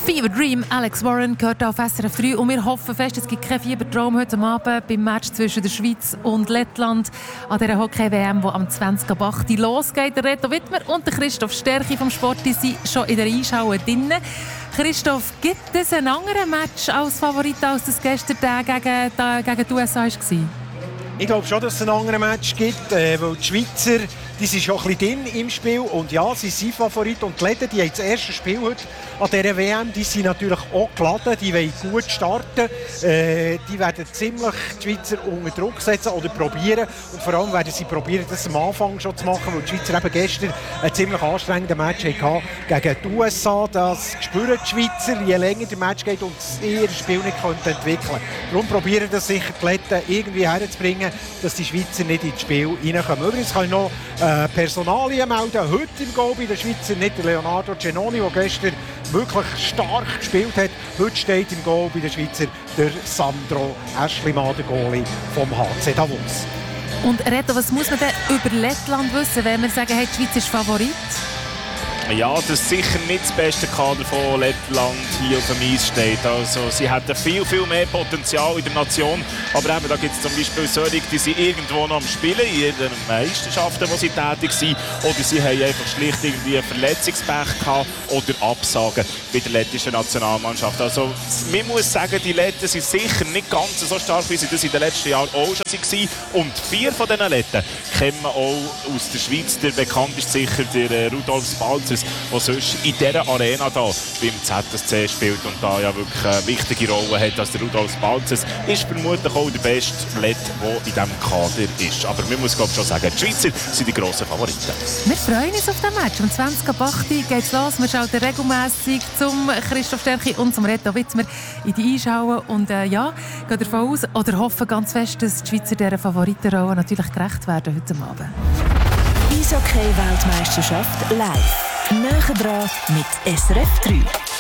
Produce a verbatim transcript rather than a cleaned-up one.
Fever Dream, Alex Warren gehört auf S R F drei und wir hoffen fest, es gibt keinen Fiebertraum heute Abend beim Match zwischen der Schweiz und Lettland an dieser Hockey-W M, die am zwanzigsten ab acht losgeht. Der Reto Wittmer und der Christoph Stärchi vom Sport sind schon in der Einschau drin. Christoph, gibt es einen anderen Match als Favorit, als das gestern gegen, da, gegen die U S A war? Ich glaube schon, dass es einen anderen Match gibt, äh, weil die Schweizer die sind schon ein bisschen drin im Spiel und ja, sie sind Favorit und die Letten, die haben das erste Spiel heute an dieser W M, die sind natürlich auch geladen, die wollen gut starten, äh, die werden ziemlich die Schweizer unter Druck setzen oder probieren und vor allem werden sie probieren, das am Anfang schon zu machen, weil die Schweizer eben gestern einen ziemlich anstrengenden Match hatten gegen die U S A, das spüren die Schweizer, je länger der Match geht und ihr Spiel nicht entwickeln können. Darum probieren das sicher die Letten irgendwie herzubringen, dass die Schweizer nicht ins Spiel reinkommen. Übrigens kann ich noch äh, Personalien melden. Heute im Goal bei den Schweizer nicht der Leonardo Genoni, der gestern wirklich stark gespielt hat. Heute steht im Goal bei den Schweizer der Sandro Aeschlimann, der Goalie vom H C Davos. Und Reto, was muss man denn über Lettland wissen, wenn wir sagen, hey, die Schweiz ist Favorit? Ja, das sicher nicht das beste Kader von Lettland hier auf dem Eis steht. Also, sie hätten viel, viel mehr Potenzial in der Nation. Aber eben, da gibt es zum Beispiel solche, die sind irgendwo noch am Spielen, in ihren Meisterschaften, wo sie tätig sind. Oder sie haben einfach schlicht irgendwie Verletzungspech gehabt oder Absagen bei der lettischen Nationalmannschaft. Also, man muss sagen, die Letten sind sicher nicht ganz so stark, wie sie das in den letzten Jahren auch schon waren. Und vier von diesen Letten kennen wir auch aus der Schweiz. Der bekannteste sicher der Rudolf Spalzer, der sonst in dieser Arena da beim Z S C spielt und da ja wirklich eine wichtige Rolle hat als der Rudolf Spalzer, ist vermutlich auch der beste Lett, der in diesem Kader ist. Aber man muss glaube ich schon sagen, die Schweizer sind die grossen Favoriten. Wir freuen uns auf den Match. Am zwanzigsten ab acht geht es los. Wir schauen regelmässig zum Christoph Stärchi und zum Reto Wittmer in die Einschauen. Und äh, ja, gehen davon aus oder hoffen ganz fest, dass die Schweizer dieser Favoritenrolle natürlich gerecht werden heute Abend. Eishockey-Weltmeisterschaft live. Näher dran mit S R F drei.